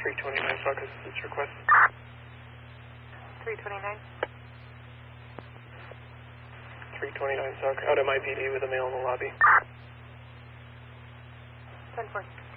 329 SOC, is this request? 329. 329 SOC, out at my PD with a male in the lobby. 10-4.